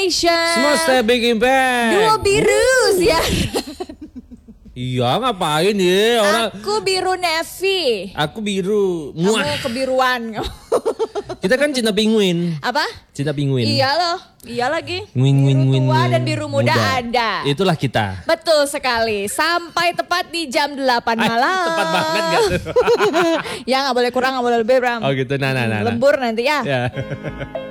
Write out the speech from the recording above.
Station. Semesta Big Impact. Duo biru ya. Iya ngapain ya orang. Aku biru navy. Aku biru. Kamu kebiruan. Kita kan cinta penguin. Apa? Cinta penguin. Iya loh. Iya lagi. Biru tua dan biru muda ada. Itulah kita. Betul sekali. Sampai tepat di jam 8 malam. Tepat banget gak tuh? Ya gak boleh kurang, gak boleh lebih, Bram. Oh gitu, nah. Lembur nanti ya. Ya.